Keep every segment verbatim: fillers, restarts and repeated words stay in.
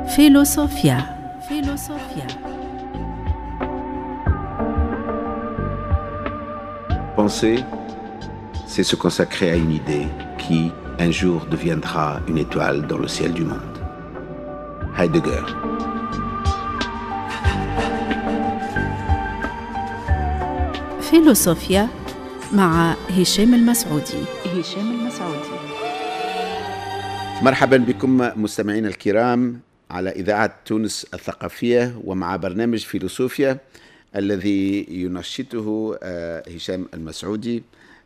Philosophia. Philosophia. Penser, c'est se consacrer à une idée qui, un jour, deviendra une étoile dans le ciel du monde. Heidegger. فيلوسوفيا مع هشام المسعودي. هشام المسعودي. مرحبا بكم مستمعين الكرام على إذاعة تونس الثقافية ومع برنامج فيلوسوفيا الذي ينشطه هشام المسعودي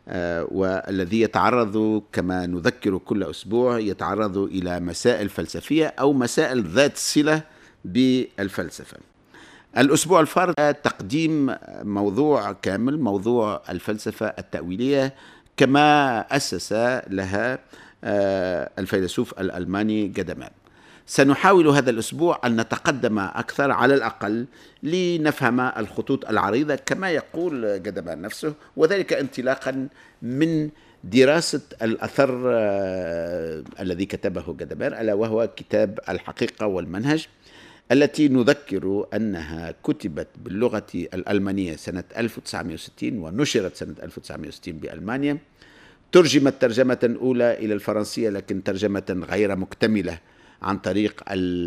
والذي يتعرض كما نذكر كل أسبوع يتعرض إلى مسائل فلسفية أو مسائل ذات صلة بالفلسفة. الأسبوع الفارط تقديم موضوع كامل، موضوع الفلسفة التأويلية كما أسس لها الفيلسوف الألماني جادامير. سنحاول هذا الأسبوع أن نتقدم أكثر على الأقل لنفهم الخطوط العريضة كما يقول جادامير نفسه، وذلك انطلاقا من دراسة الأثر الذي كتبه جادامير، ألا وهو كتاب الحقيقة والمنهج، التي نذكر أنها كتبت باللغة الألمانية سنة ألف وتسعمائة وستين ونشرت سنة ألف وتسعمائة وستين بألمانيا. ترجمت ترجمة أولى إلى الفرنسية لكن ترجمة غير مكتملة عن طريق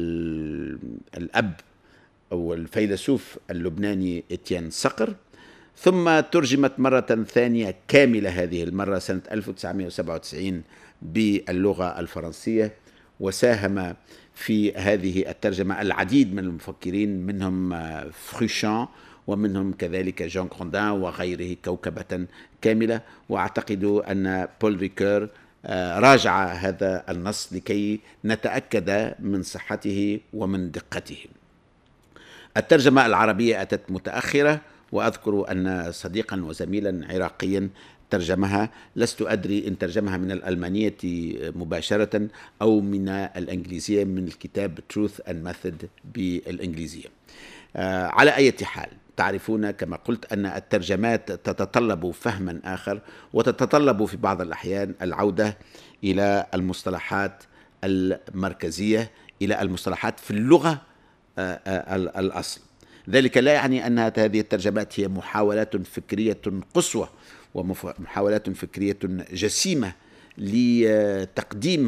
الأب أو الفيلسوف اللبناني إتيان صقر، ثم ترجمت مرة ثانية كاملة هذه المرة سنة ألف وتسعمائة وسبعة وتسعين باللغة الفرنسية. وساهم في هذه الترجمة العديد من المفكرين، منهم فروشان ومنهم كذلك جان كروندان وغيره، كوكبة كاملة. وأعتقد أن بول ريكور راجع هذا النص لكي نتأكد من صحته ومن دقته. الترجمة العربية أتت متأخرة، وأذكر أن صديقا وزميلا عراقيا ترجمها، لست أدري إن ترجمها من الألمانية مباشرة أو من الإنجليزية من الكتاب Truth and Method بالإنجليزية. آه على أي حال، تعرفون كما قلت أن الترجمات تتطلب فهما آخر، وتتطلب في بعض الأحيان العودة إلى المصطلحات المركزية، إلى المصطلحات في اللغة آه آه الأصل. ذلك لا يعني أن هذه الترجمات هي محاولات فكرية قصوى ومحاولات فكرية جسيمة لتقديم